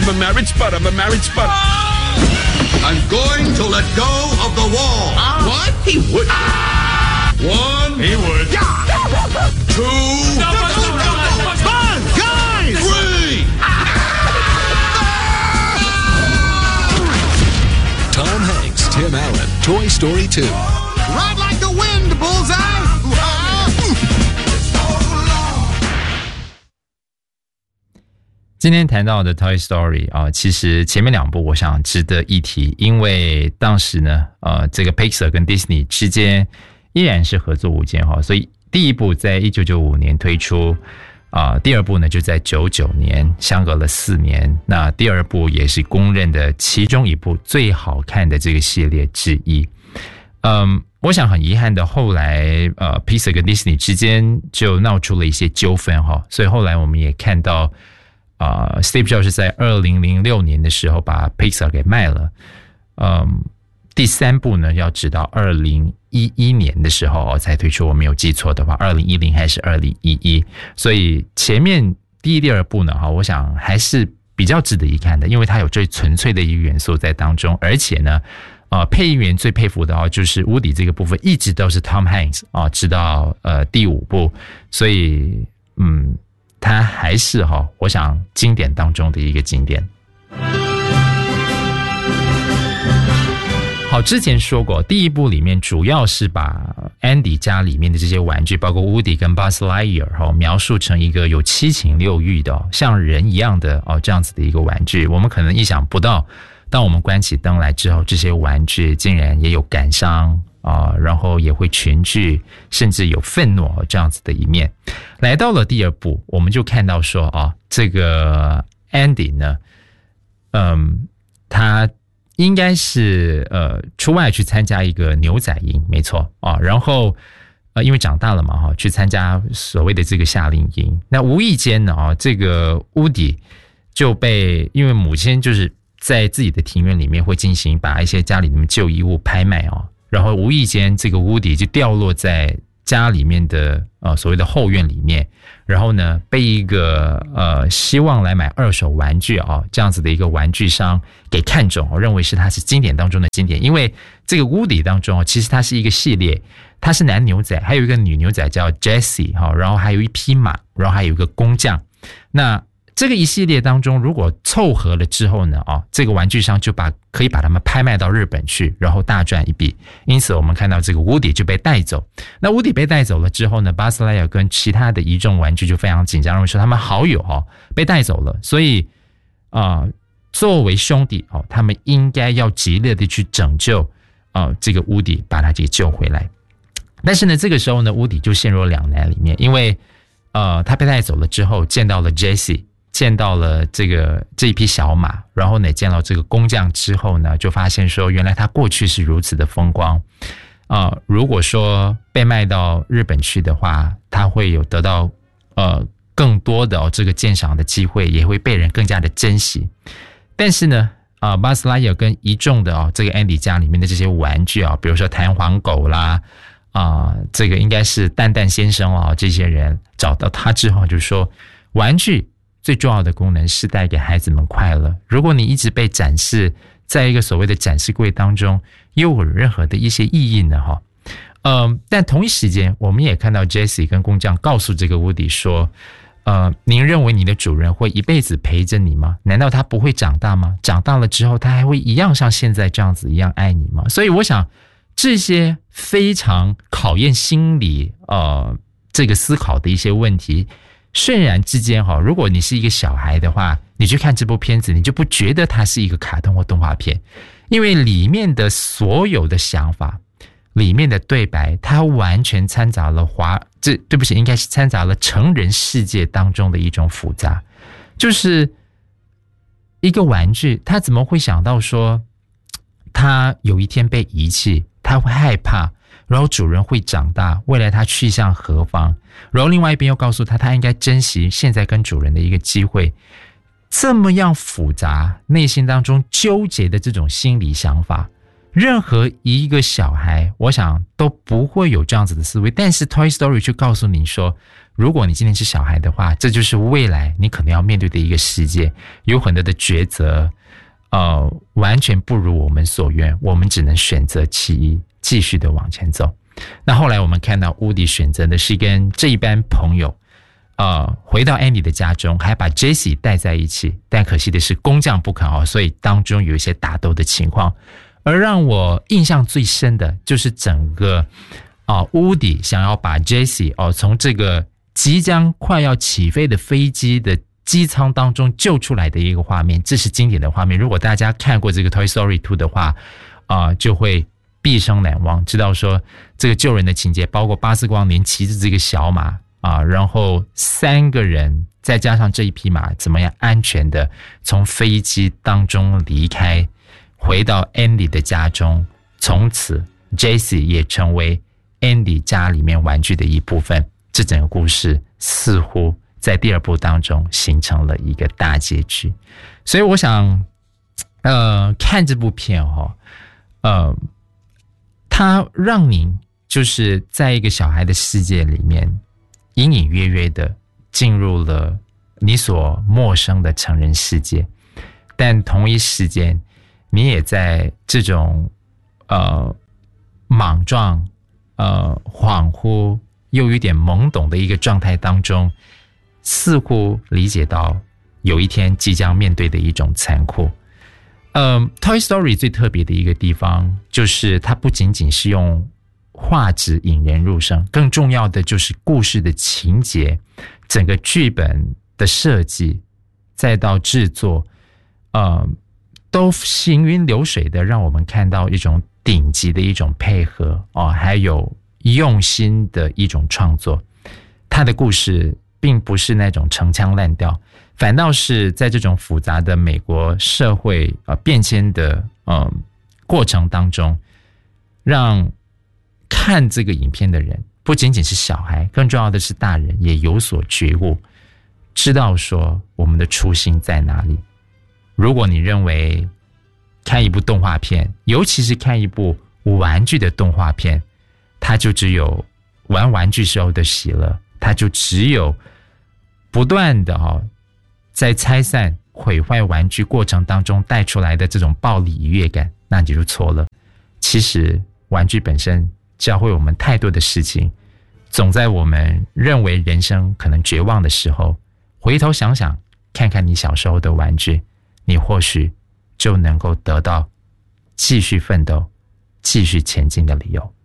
a marriage butt, of a marriage butt. I'm going to let go of the wall. What? He would. One. He would. 2. Fun, guys! 3. Tom Hanks, Tim Allen, Toy Story 2. Ride like the wind, Bullseye. 今天谈到的 Toy Story 啊，其实前面2部我想值得一提，因为当时呢，这个 Pixar 跟 Disney 之间依然是合作无间哈，所以第一部在1995年推出，第二部呢就在99年，相隔了4年。那第二部也是公认的其中一部最好看的这个系列之一。我想很遗憾的，后来Pixar 跟 Disney 之间就闹出了一些纠纷哈，所以后来我们也看到。Steve Jobs 是在2006年的时候把 Pixar 给卖了，第3部呢要直到2011年的时候才推出，我没有记错的话，2010还是2011，所以前面第一、第二部呢，我想还是比较值得一看的，因为它有最纯粹的一个元素在当中，而且呢，配音员最佩服的就是Woody这个部分一直都是 Tom Hanks 直到第5部，所以它还是我想经典当中的一个经典。好，之前说过，第一部里面主要是把 Andy 家里面的这些玩具，包括 Woody 跟 Buzz Lightyear 描述成一个有7情6欲的像人一样的这样子的一个玩具。我们可能意想不到，当我们关起灯来之后，这些玩具竟然也有感伤然后也会群聚，甚至有愤怒这样子的一面。来到了第2部，我们就看到说这个 Andy 呢，他应该是出外去参加一个牛仔营，没错然后因为长大了嘛去参加所谓的这个夏令营。那无意间呢这个 Woody 就被，因为母亲就是在自己的庭院里面会进行把一些家里面旧衣物拍卖然后无意间这个 Woody 就掉落在家里面的所谓的后院里面，然后呢被一个希望来买2手玩具这样子的一个玩具商给看中，认为是它是经典当中的经典。因为这个 Woody 当中其实它是一个系列，它是男牛仔，还有一个女牛仔叫 Jessie 然后还有一匹马，然后还有一个工匠。那这个一系列当中，如果凑合了之后呢这个玩具商就可以把它们拍卖到日本去，然后大赚一笔。因此我们看到这个 Woody 就被带走。那 Woody 被带走了之后呢， Buzz Lightyear 跟其他的一众玩具就非常紧张，认为说他们好友被带走了，所以作为兄弟他们应该要极力的去拯救这个 Woody， 把他给救回来。但是呢这个时候呢 Woody 就陷入了2难里面，因为他被带走了之后见到了 Jessie，见到了这一匹小马，然后呢见到这个工匠之后呢，就发现说原来他过去是如此的风光如果说被卖到日本去的话，他会有得到更多的这个鉴赏的机会，也会被人更加的珍惜。但是呢Buzz Lightyear 跟一众的这个 Andy 家里面的这些玩具比如说弹簧狗啦这个应该是蛋蛋先生这些人找到他之后就说，玩具最重要的功能是带给孩子们快乐，如果你一直被展示在一个所谓的展示柜当中，又有任何的一些意义呢但同一时间我们也看到 Jessie 跟工匠告诉这个 Woody 说您认为你的主人会一辈子陪着你吗？难道他不会长大吗？长大了之后他还会一样像现在这样子一样爱你吗？所以我想这些非常考验心理这个思考的一些问题，瞬然之间如果你是一个小孩的话，你去看这部片子，你就不觉得它是一个卡通或动画片，因为里面的所有的想法，里面的对白，它完全掺杂了对不起，应该是掺杂了成人世界当中的一种复杂。就是一个玩具，他怎么会想到说他有一天被遗弃，他会害怕，然后主人会长大，未来他去向何方，然后另外一边又告诉他他应该珍惜现在跟主人的一个机会。这么样复杂，内心当中纠结的这种心理想法， 任何一个小孩，我想都不会有这样子的思维，但是 Toy Story 却告诉你说，如果你今天是小孩的话，这就是未来你可能要面对的一个世界，有很多的抉择，完全不如我们所愿，我们只能选择其一，继续的往前走。那后来我们看到乌迪选择的是跟这一班朋友回到 Andy 的家中，还把 Jessie 带在一起，但可惜的是工匠不肯所以当中有一些打斗的情况。而让我印象最深的就是整个乌迪想要把 Jessie 从这个即将快要起飞的飞机的机舱当中救出来的一个画面，这是经典的画面。如果大家看过这个 Toy Story 2的话就会毕生难忘，知道说这个救人的情节，包括巴斯光年骑着这个小马然后3个人再加上这一匹马怎么样安全的从飞机当中离开，回到 Andy 的家中，从此 Jessie 也成为 Andy 家里面玩具的一部分。这整个故事似乎在第2部当中形成了一个大结局。所以我想看这部片它让您就是在一个小孩的世界里面隐隐约约的进入了你所陌生的成人世界，但同一时间你也在这种莽撞恍惚又有点懵懂的一个状态当中，似乎理解到有一天即将面对的一种残酷。Toy Story 最特别的一个地方就是它不仅仅是用画质引人入胜，更重要的就是故事的情节，整个剧本的设计再到制作都行云流水的让我们看到一种顶级的一种配合还有用心的一种创作。它的故事并不是那种陈腔滥调，反倒是在这种复杂的美国社会变迁的过程当中，让看这个影片的人不仅仅是小孩，更重要的是大人也有所觉悟，知道说我们的初心在哪里。如果你认为看一部动画片，尤其是看一部玩具的动画片，它就只有玩玩具时候的喜乐，它就只有不断的在拆散毁坏玩具过程当中带出来的这种暴力愉悦感，那你就错了。其实玩具本身教会我们太多的事情，总在我们认为人生可能绝望的时候，回头想想，看看你小时候的玩具，你或许就能够得到继续奋斗、继续前进的理由。